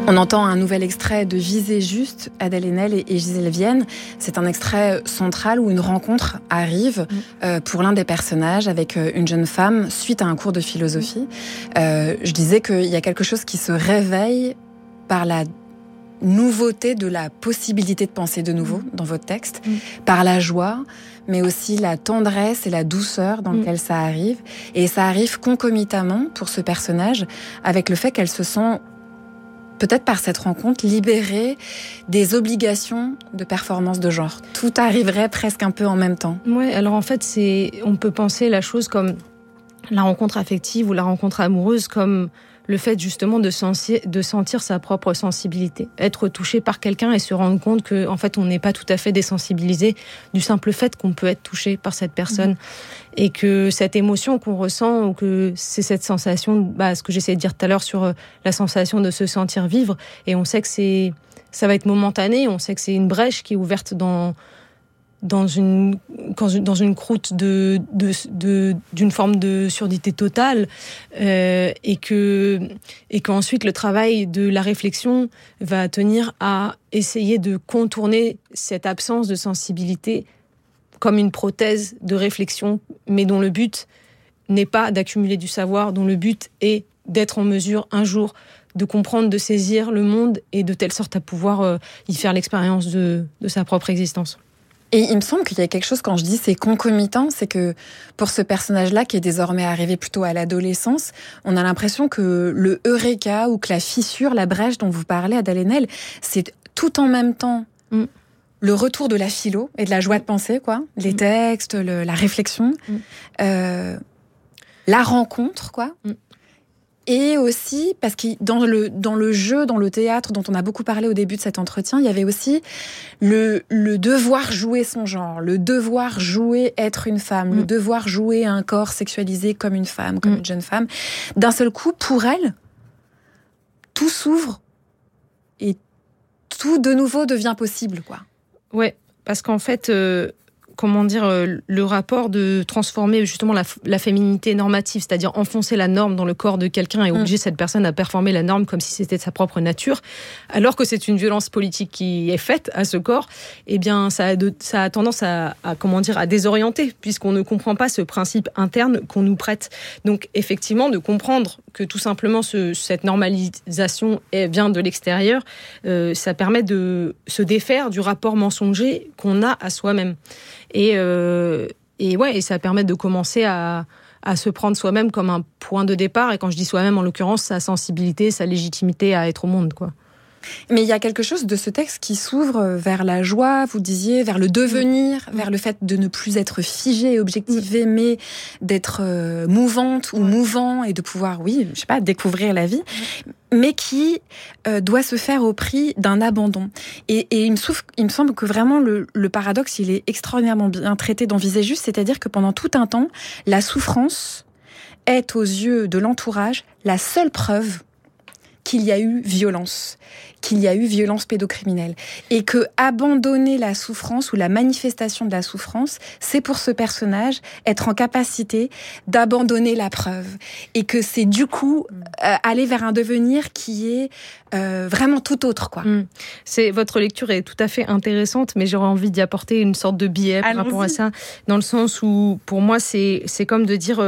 On entend un nouvel extrait de Viser juste, Adèle Haenel et Gisèle Vienne. C'est un extrait central où une rencontre arrive pour l'un des personnages avec une jeune femme suite à un cours de philosophie. Je disais qu'il y a quelque chose qui se réveille par la nouveauté de la possibilité de penser de nouveau dans votre texte, par la joie, mais aussi la tendresse et la douceur dans laquelle ça arrive. Et ça arrive concomitamment pour ce personnage avec le fait qu'elle se sent, peut-être par cette rencontre, libérée des obligations de performance de genre. Tout arriverait presque un peu en même temps. Ouais, alors en fait, on peut penser la chose comme la rencontre affective ou la rencontre amoureuse comme le fait justement de sentir sa propre sensibilité. Être touché par quelqu'un et se rendre compte qu'en fait, on n'est pas tout à fait désensibilisé du simple fait qu'on peut être touché par cette personne. Et que cette émotion qu'on ressent, ou que c'est cette sensation, ce que j'essayais de dire tout à l'heure sur la sensation de se sentir vivre, et on sait que ça va être momentané, on sait que c'est une brèche qui est ouverte dans une croûte d'une forme de surdité totale, et qu'ensuite le travail de la réflexion va tenir à essayer de contourner cette absence de sensibilité comme une prothèse de réflexion, mais dont le but n'est pas d'accumuler du savoir, dont le but est d'être en mesure un jour de comprendre, de saisir le monde, et de telle sorte à pouvoir y faire l'expérience de sa propre existence. Et il me semble qu'il y a quelque chose, quand je dis c'est concomitant, c'est que pour ce personnage-là, qui est désormais arrivé plutôt à l'adolescence, on a l'impression que le eureka, ou que la fissure, la brèche dont vous parlez, Adèle Haenel, c'est tout en même temps le retour de la philo et de la joie de penser, quoi. Les textes, la réflexion, la rencontre, quoi. Et aussi, parce que dans le jeu, dans le théâtre dont on a beaucoup parlé au début de cet entretien, il y avait aussi le devoir jouer son genre, le devoir jouer être une femme, le devoir jouer un corps sexualisé comme une femme, comme une jeune femme. D'un seul coup, pour elle, tout s'ouvre et tout de nouveau devient possible, quoi. Ouais, parce qu'en fait, le rapport de transformer justement la féminité normative, c'est-à-dire enfoncer la norme dans le corps de quelqu'un et obliger cette personne à performer la norme comme si c'était sa propre nature, alors que c'est une violence politique qui est faite à ce corps, eh bien, ça a tendance à désorienter, puisqu'on ne comprend pas ce principe interne qu'on nous prête. Donc, effectivement, de comprendre que tout simplement cette normalisation vient de l'extérieur, ça permet de se défaire du rapport mensonger qu'on a à soi-même. Et ça permet de commencer à se prendre soi-même comme un point de départ. Et quand je dis soi-même, en l'occurrence, sa sensibilité, sa légitimité à être au monde, quoi. Mais il y a quelque chose de ce texte qui s'ouvre vers la joie, vous disiez, vers le devenir, vers le fait de ne plus être figé et objectivé, mais d'être mouvante ou mouvant, et de pouvoir, découvrir la vie, mais qui doit se faire au prix d'un abandon. Et il me semble que vraiment le paradoxe, il est extraordinairement bien traité dans Viser juste, c'est-à-dire que pendant tout un temps, la souffrance est aux yeux de l'entourage la seule preuve qu'il y a eu violence pédocriminelle, et que abandonner la souffrance ou la manifestation de la souffrance, c'est pour ce personnage être en capacité d'abandonner la preuve, et que c'est du coup aller vers un devenir qui est vraiment tout autre, quoi. Votre lecture est tout à fait intéressante, mais j'aurais envie d'y apporter une sorte de biais par rapport à ça, dans le sens où pour moi c'est comme de dire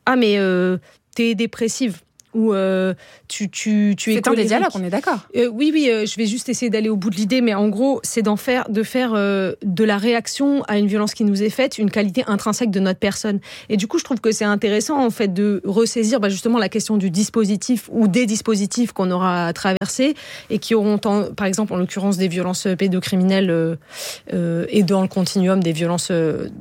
t'es dépressive. Ou tu es c'est un des dialogues, on est d'accord. Oui, je vais juste essayer d'aller au bout de l'idée, mais en gros, c'est de faire de la réaction à une violence qui nous est faite une qualité intrinsèque de notre personne. Et du coup, je trouve que c'est intéressant en fait de ressaisir justement la question du dispositif ou des dispositifs qu'on aura traversés et qui auront, par exemple, en l'occurrence des violences pédocriminelles et dans le continuum des violences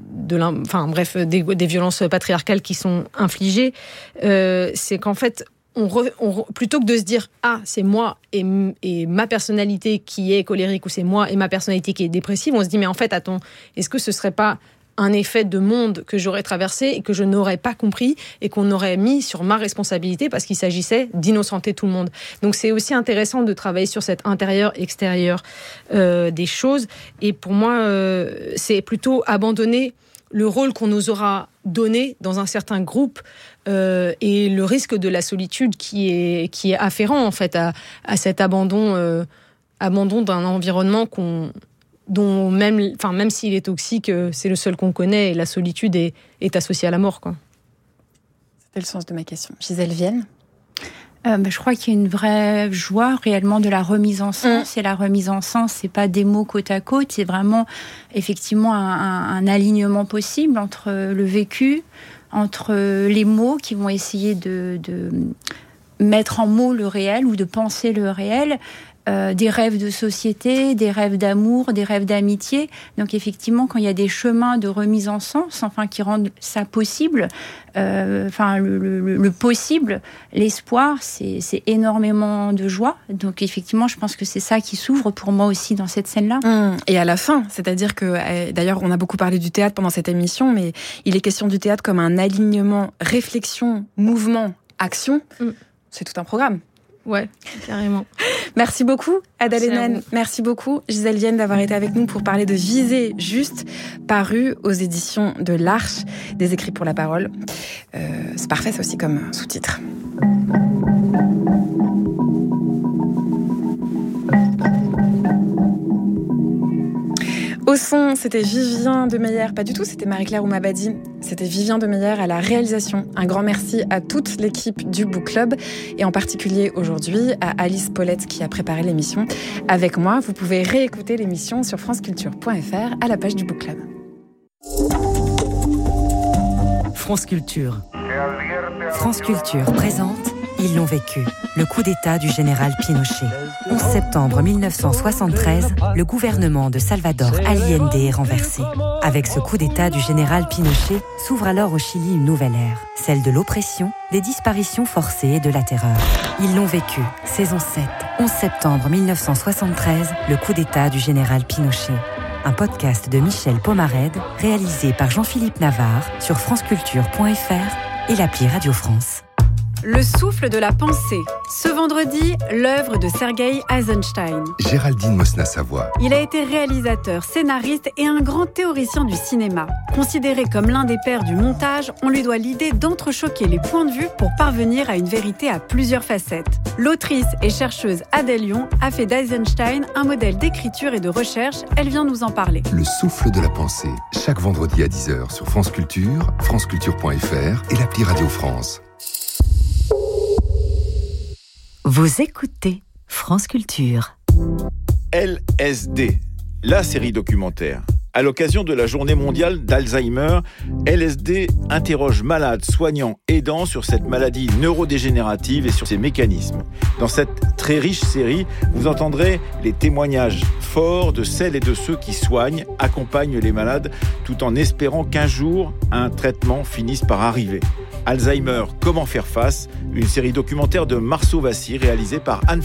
des violences patriarcales qui sont infligées. C'est qu'en fait, plutôt que de se dire c'est moi et ma personnalité qui est colérique, ou c'est moi et ma personnalité qui est dépressive, on se dit mais en fait attends, est-ce que ce serait pas un effet de monde que j'aurais traversé et que je n'aurais pas compris et qu'on aurait mis sur ma responsabilité parce qu'il s'agissait d'innocenter tout le monde. Donc c'est aussi intéressant de travailler sur cet intérieur-extérieur des choses, et pour moi c'est plutôt abandonner le rôle qu'on nous aura donné dans un certain groupe et le risque de la solitude qui est afférent en fait à cet abandon d'un environnement dont même s'il est toxique, c'est le seul qu'on connaît et la solitude est associée à la mort, quoi. C'était le sens de ma question. Gisèle Vienne. Je crois qu'il y a une vraie joie réellement de la remise en sens. Et la remise en sens, c'est pas des mots côte à côte, c'est vraiment effectivement un alignement possible entre le vécu, entre les mots qui vont essayer de mettre en mots le réel ou de penser le réel, des rêves de société, des rêves d'amour, des rêves d'amitié. Donc effectivement, quand il y a des chemins de remise en sens, qui rendent ça possible, le possible, l'espoir, c'est énormément de joie. Donc effectivement, je pense que c'est ça qui s'ouvre pour moi aussi dans cette scène-là. Et à la fin, c'est-à-dire que, d'ailleurs, on a beaucoup parlé du théâtre pendant cette émission, mais il est question du théâtre comme un alignement, réflexion, mouvement, action. C'est tout un programme. Ouais, carrément. Merci beaucoup, Ada Lennon. Merci beaucoup, Gisèle Vienne, d'avoir été avec nous pour parler de Viser juste, paru aux éditions de l'Arche, des écrits pour la parole. C'est parfait, ça aussi, comme sous-titre. Au son, c'était Vivien Demeyer. Pas du tout, c'était Marie-Claire Oumabadi. C'était Vivien Demeyer à la réalisation. Un grand merci à toute l'équipe du Book Club et en particulier aujourd'hui à Alice Paulette qui a préparé l'émission avec moi. Vous pouvez réécouter l'émission sur franceculture.fr à la page du Book Club. France Culture. France Culture présente Ils l'ont vécu, le coup d'État du général Pinochet. 11 septembre 1973, le gouvernement de Salvador Allende est renversé. Avec ce coup d'État du général Pinochet, s'ouvre alors au Chili une nouvelle ère, celle de l'oppression, des disparitions forcées et de la terreur. Ils l'ont vécu, saison 7, 11 septembre 1973, le coup d'État du général Pinochet. Un podcast de Michel Pomarède, réalisé par Jean-Philippe Navarre sur franceculture.fr et l'appli Radio France. Le souffle de la pensée. Ce vendredi, l'œuvre de Sergueï Eisenstein. Géraldine Mosna-Savoie. Il a été réalisateur, scénariste et un grand théoricien du cinéma. Considéré comme l'un des pères du montage, on lui doit l'idée d'entrechoquer les points de vue pour parvenir à une vérité à plusieurs facettes. L'autrice et chercheuse Adèle Lyon a fait d'Eisenstein un modèle d'écriture et de recherche. Elle vient nous en parler. Le souffle de la pensée. Chaque vendredi à 10h sur France Culture, franceculture.fr et l'appli Radio France. Vous écoutez France Culture. LSD, la série documentaire. À l'occasion de la journée mondiale d'Alzheimer, LSD interroge malades, soignants, aidants sur cette maladie neurodégénérative et sur ses mécanismes. Dans cette très riche série, vous entendrez les témoignages forts de celles et de ceux qui soignent, accompagnent les malades, tout en espérant qu'un jour, un traitement finisse par arriver. Alzheimer, comment faire face ? Une série documentaire de Marceau Vassy réalisée par Anne